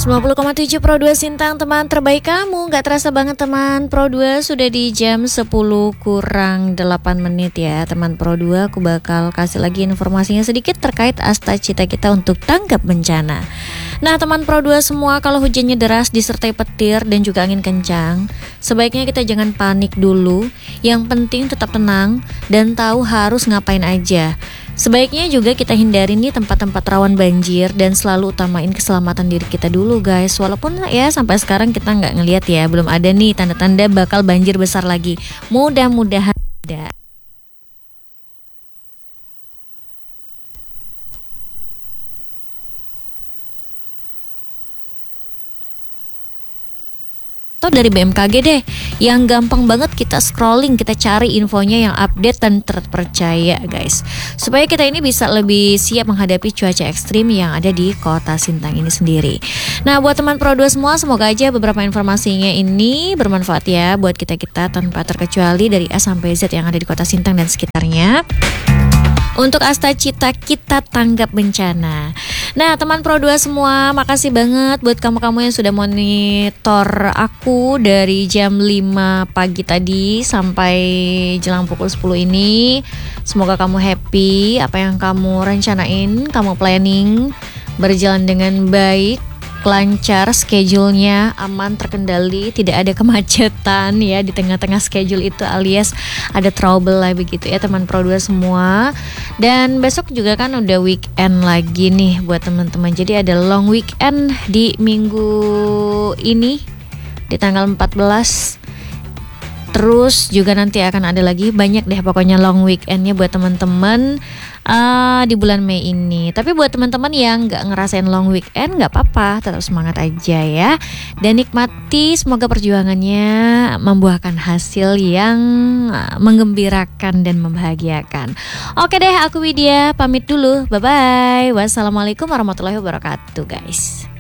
90,7 Pro 2 Sintang, teman terbaik kamu. Gak terasa banget teman Pro 2, sudah di jam 10 kurang 8 menit ya teman Pro 2. Aku bakal kasih lagi informasinya sedikit terkait asta cita kita untuk tanggap bencana. Nah teman Pro 2 semua, kalau hujannya deras disertai petir dan juga angin kencang, sebaiknya kita jangan panik dulu. Yang penting tetap tenang dan tahu harus ngapain aja. Sebaiknya juga kita hindari nih tempat-tempat rawan banjir dan selalu utamain keselamatan diri kita dulu guys. Walaupun ya sampai sekarang kita nggak ngelihat ya, belum ada nih tanda-tanda bakal banjir besar lagi. Mudah-mudahan tidak. Dari BMKG deh, yang gampang banget kita scrolling, kita cari infonya yang update dan terpercaya guys, supaya kita ini bisa lebih siap menghadapi cuaca ekstrim yang ada di kota Sintang ini sendiri. Nah buat teman Pro 2 semua, semoga aja beberapa informasinya ini bermanfaat ya buat kita-kita tanpa terkecuali dari A sampai Z yang ada di kota Sintang dan sekitarnya. Untuk asta cita kita tanggap bencana. Nah teman Pro 2 semua, makasih banget buat kamu-kamu yang sudah monitor aku dari jam 5 pagi tadi sampai jelang pukul 10 ini. Semoga kamu happy, apa yang kamu rencanain, kamu planning berjalan dengan baik, lancar, schedule-nya aman, terkendali, tidak ada kemacetan ya di tengah-tengah schedule itu, alias ada trouble lah begitu ya teman Pro 2 semua. Dan besok juga kan udah weekend lagi nih buat teman-teman. Jadi ada long weekend di minggu ini di tanggal 14. Terus juga nanti akan ada lagi banyak deh pokoknya long weekendnya buat teman-teman di bulan Mei ini. Tapi buat teman-teman yang gak ngerasain long weekend gak apa-apa, tetap semangat aja ya. Dan nikmati, semoga perjuangannya membuahkan hasil yang menggembirakan dan membahagiakan. Oke deh, aku Widya pamit dulu, bye-bye. Wassalamualaikum warahmatullahi wabarakatuh guys.